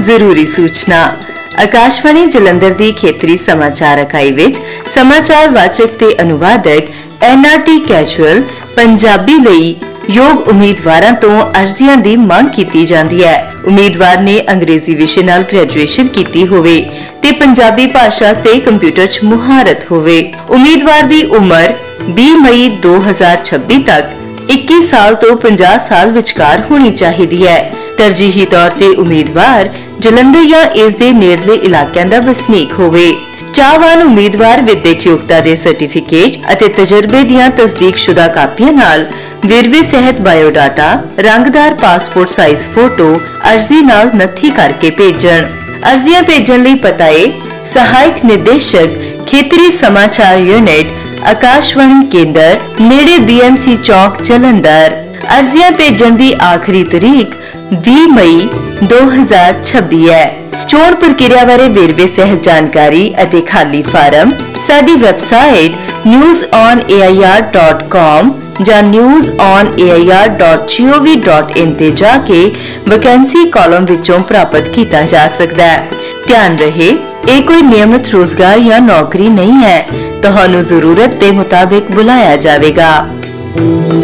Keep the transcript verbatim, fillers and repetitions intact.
ਜ਼ਰੂਰੀ ਸੂਚਨਾ। आकाशवाणी जलंधर दी खेतरी समाचार इकाई विच समाचार वाचक ते अनुवादक N R T casual Punjabi लई योग उम्मीदवारां तो अर्जियां दी मांग कीती जांदी है। उम्मीदवार ने अंग्रेजी विषय नाल ग्रेजुएशन कीती होवे ते पंजाबी भाषा ते कंप्यूटर च मुहारत होवे। उम्मीदवार दी उम्र बीस मई दो हज़ार छब्बी तक इक्कीस साल तो पचास साल विचकार होनी चाहिदी है। तरजीही तौर ते उम्मीदवार जलंधर या इस दे नेड़ले इलाकिਆਂ ਦਾ ਵਸਨੀਕ ਹੋਵੇ। ਚਾਹਵਾਨ ਉਮੀਦਵਾਰ ਵਿਦਿਅਕ ਯੋਗਤਾ ਦੇ ਸਰਟੀਫਿਕੇਟ ਅਤੇ ਤਜਰਬੇ ਦੀਆਂ ਤਸਦੀਕਸ਼ੁਦਾ ਕਾਪੀਆਂ ਨਾਲ ਵੇਰਵੇ ਸਹਿਤ ਬਾਇਓਡਾਟਾ, ਰੰਗਦਾਰ ਪਾਸਪੋਰਟ ਸਾਈਜ਼ ਫੋਟੋ ਅਰਜ਼ੀ ਨਾਲ ਨੱਥੀ ਕਰਕੇ ਭੇਜਣ। ਅਰਜ਼ੀਆਂ ਭੇਜਣ ਲਈ ਪਤਾ ਹੈ ਸਹਾਇਕ ਨਿਰਦੇਸ਼ਕ ਖੇਤਰੀ ਸਮਾਚਾਰ ਯੂਨਿਟ आकाशवाणी केंद्र नेड़े बी एम सी चौक जलंधर। अर्जियां भेजण दी आखिरी तारीख बीस मई दो हज़ार छब्बी है। चोण प्रक्रिया बारे वेरवे सहित जानकारी ਅਤੇ खाली farm sari website news on A I R dot com ਜਾਂ news on A I R dot G O V dot in ਤੇ ਜਾ ਕੇ ਵੈਕੈਂਸੀ ਕਾਲਮ ਵਿੱਚੋਂ ਪ੍ਰਾਪਤ ਕੀਤਾ ਜਾ ਸਕਦਾ ਹੈ। ਧਿਆਨ ਰਹੇ ਇਹ ਕੋਈ ਨਿਯਮਿਤ ਰੋਜ਼ਗਾਰ ਜਾਂ ਨੌਕਰੀ ਨਹੀਂ ਹੈ। ਤੁਹਾਨੂੰ ਜ਼ਰੂਰਤ ਦੇ ਮੁਤਾਬਿਕ ਬੁਲਾਇਆ ਜਾਵੇਗਾ।